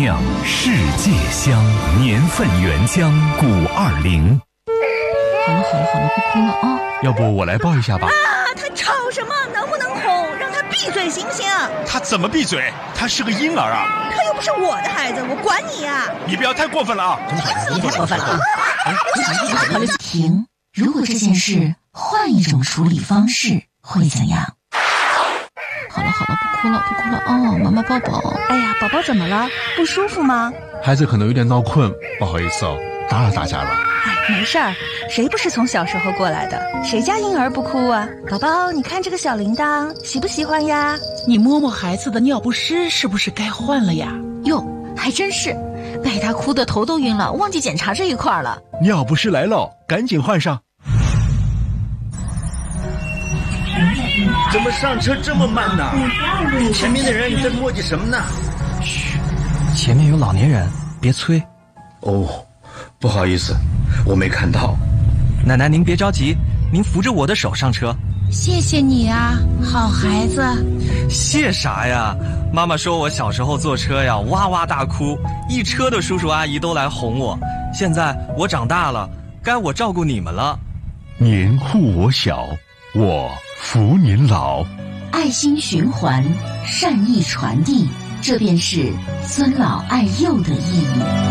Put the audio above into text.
酿世界香，年份原浆520。 好了，不哭了啊！ 要不我来抱一下吧。 他吵什么？能不能哄？让他闭嘴行不行？ 他怎么闭嘴？他是个婴儿啊！ 他又不是我的孩子，我管你呀！ 你不要太过分了啊！ 你太过分了啊！停！如果这件事换一种处理方式，会怎样？好了，不哭了哦，妈妈抱抱。 哎呀，宝宝怎么了？不舒服吗？ 孩子可能有点闹困，不好意思哦，打扰大家了。 哎，没事儿，谁不是从小时候过来的？谁家婴儿不哭啊？宝宝，你看这个小铃铛，喜不喜欢呀？ 你摸摸孩子的尿不湿，是不是该换了呀？ 哟，还真是，被他哭得头都晕了，忘记检查这一块了。 尿不湿来了，赶紧换上。 怎么上车这么慢呢？前面的人在磨叽什么呢？ 嘘，前面有老年人，别催。 哦，不好意思，我没看到。 奶奶您别着急，您扶着我的手上车。 谢谢你啊，好孩子。 谢啥呀？妈妈说我小时候坐车呀，哇哇大哭，一车的叔叔阿姨都来哄我。现在我长大了，该我照顾你们了。 您护我小，我扶您老。 爱心循环，善意传递，这便是尊老爱幼的意义。